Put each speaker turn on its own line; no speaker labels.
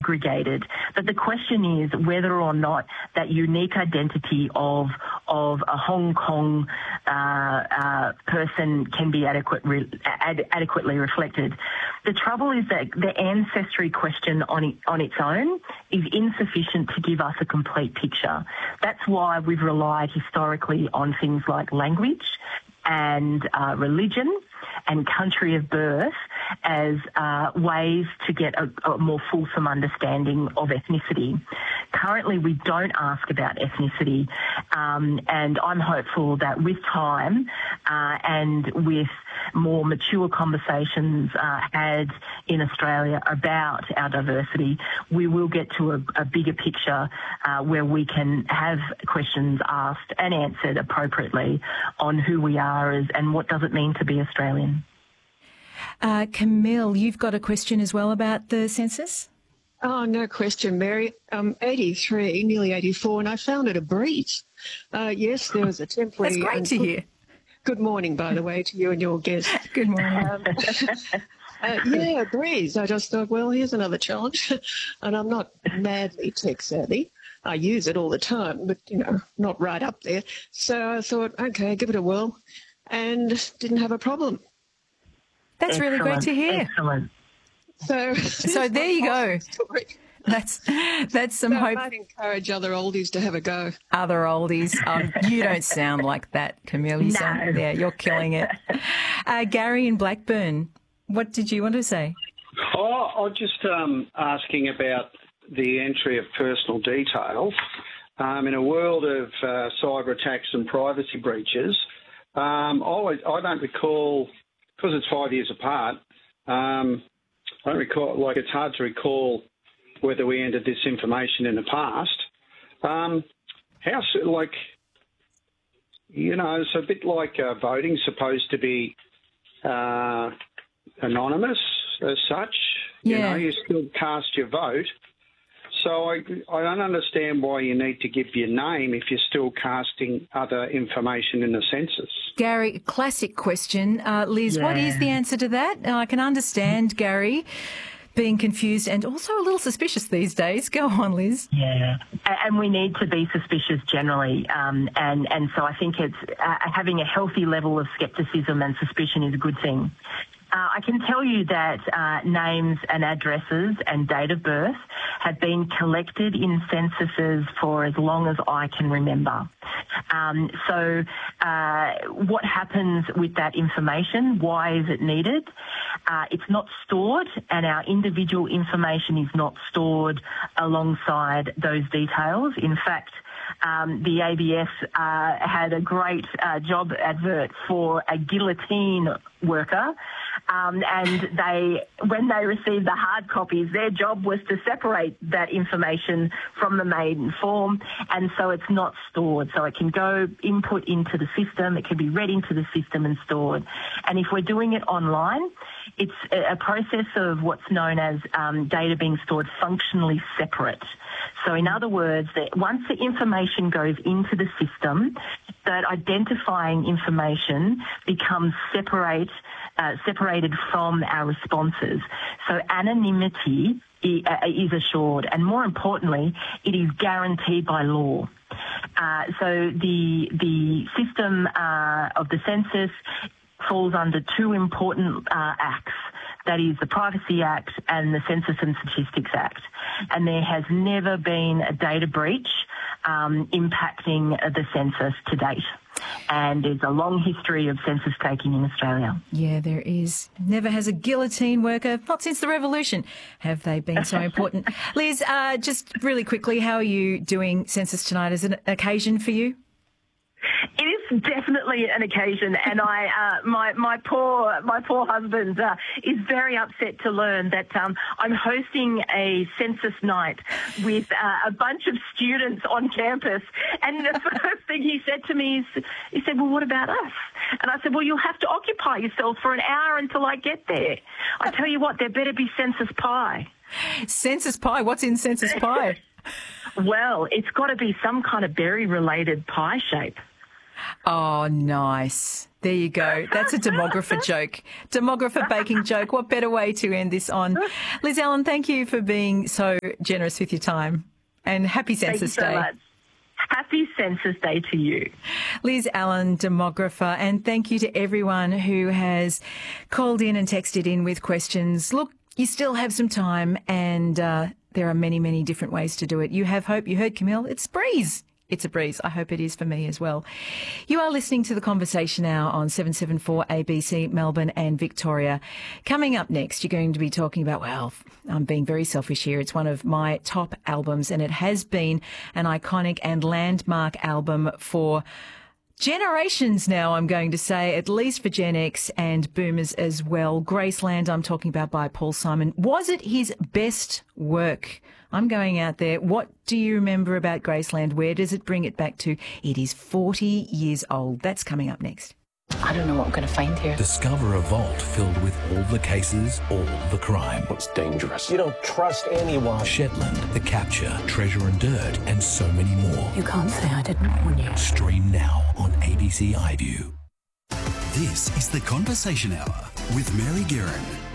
aggregated. But the question is whether or not that unique identity of a Hong Kong person can be adequately reflected. The trouble is that the ancestry question on its own is insufficient to give us a complete picture. That's why we've relied historically on things like language and religion and country of birth as ways to get a more fulsome understanding of ethnicity. Currently, we don't ask about ethnicity, and I'm hopeful that with time and with more mature conversations had in Australia about our diversity, we will get to a bigger picture where we can have questions asked and answered appropriately on who we are and what does it mean to be Australian.
Camille, you've got a question as well about the census?
Oh, no question, Mary. 83, nearly 84, and I found it a breeze. Yes, there was a temporary...
That's great to hear.
Good morning, by the way, to you and your guest.
Good morning.
Yeah, a breeze. I just thought, well, here's another challenge. And I'm not madly tech savvy. I use it all the time, but, not right up there. So I thought, okay, give it a whirl, and didn't have a problem.
That's really great to hear.
Excellent.
So
there you go.
Story.
That's some hope.
I'd encourage other oldies to have a go.
Other oldies. You don't sound like that, Camille. You sound, you're killing it. Gary in Blackburn, what did you want to say?
Oh, I'm just asking about the entry of personal details. In a world of cyber attacks and privacy breaches, I don't recall, because it's 5 years apart, I don't recall, it's hard to recall whether we entered this information in the past. It's a bit like voting supposed to be anonymous as such.
Yeah.
You still cast your vote. So I don't understand why you need to give your name if you're still casting other information in the census.
Gary, classic question. Liz, what is the answer to that? I can understand Gary being confused and also a little suspicious these days. Go on, Liz.
Yeah, and we need to be suspicious generally, and so I think it's having a healthy level of scepticism and suspicion is a good thing. I can tell you that names and addresses and date of birth have been collected in censuses for as long as I can remember. So what happens with that information? Why is it needed? It's not stored, and our individual information is not stored alongside those details. In fact, the ABS had a great job advert for a guillotine worker, and when they received the hard copies, their job was to separate that information from the maiden form, and so it's not stored. So it can go input into the system, it can be read into the system and stored. And if we're doing it online, it's a process of what's known as data being stored functionally separate. So in other words, that once the information goes into the system, that identifying information becomes separated from our responses. So anonymity is assured, and more importantly, it is guaranteed by law. So the system of the census falls under two important acts. That is the Privacy Act and the Census and Statistics Act. And there has never been a data breach impacting the census to date. And there's a long history of census taking in Australia.
Yeah, there is. Never has a guillotine worker, not since the revolution, have they been so important. Liz, just really quickly, how are you doing census tonight? Is it an occasion for you?
It is definitely an occasion, and my poor husband is very upset to learn that I'm hosting a census night with a bunch of students on campus. And the first thing he said to me is, he said, "Well, what about us?" And I said, "Well, you'll have to occupy yourself for an hour until I get there. I tell you what, there better be census pie."
Census pie? What's in census pie?
Well, it's got to be some kind of berry-related pie shape.
Oh, nice. There you go. That's a demographer joke. Demographer baking joke. What better way to end this on? Liz Allen, thank you for being so generous with your time. And happy Census Day.
Thank you so much. Happy Census Day to you.
Liz Allen, demographer, and thank you to everyone who has called in and texted in with questions. Look, you still have some time, and there are many, many different ways to do it. You have hope. You heard Camille. It's a breeze. It's a breeze. I hope it is for me as well. You are listening to The Conversation Hour on 774 ABC, Melbourne and Victoria. Coming up next, you're going to be talking about, well, I'm being very selfish here. It's one of my top albums, and it has been an iconic and landmark album for generations now, I'm going to say, at least for Gen X and Boomers as well. Graceland, I'm talking about, by Paul Simon. Was it his best work? I'm going out there. What do you remember about Graceland? Where does it bring it back to? It is 40 years old. That's coming up next.
I don't know what I'm going to find here.
Discover a vault filled with all the cases, all the crime.
It's dangerous. You don't trust anyone.
Shetland, The Capture, Treasure and Dirt, and so many more.
You can't say I didn't warn you.
Stream now on ABC iView.
This is The Conversation Hour with Mary Guerin.